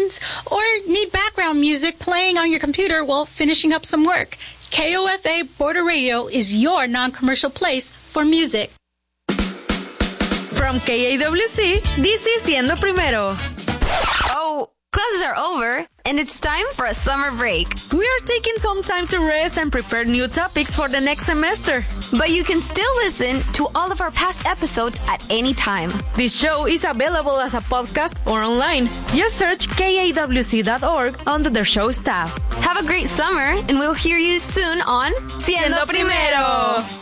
errands, or need background music playing on your computer while finishing up some work. KOFA Border Radio is your non-commercial place for music. From KAWC, this is Siendo Primero. Oh, classes are over, and it's time for a summer break. We are taking some time to rest and prepare new topics for the next semester. But you can still listen to all of our past episodes at any time. This show is available as a podcast or online. Just search kawc.org under the show's tab. Have a great summer, and we'll hear you soon on Siendo Primero.